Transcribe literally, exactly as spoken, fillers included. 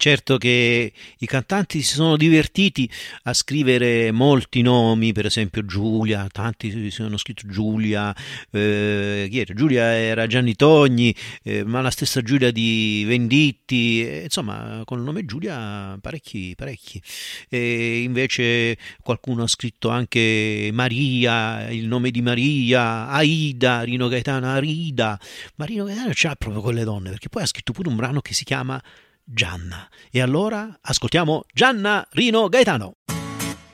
Certo che i cantanti si sono divertiti a scrivere molti nomi, per esempio Giulia, tanti si sono scritto Giulia, eh, chi era? Giulia era Gianni Togni, eh, ma la stessa Giulia di Venditti, eh, insomma con il nome Giulia parecchi, parecchi. E invece qualcuno ha scritto anche Maria, il nome di Maria, Aida, Rino Gaetano, Arida, ma Rino Gaetano c'ha proprio quelle donne, perché poi ha scritto pure un brano che si chiama Gianna. E allora ascoltiamo Gianna Rino Gaetano.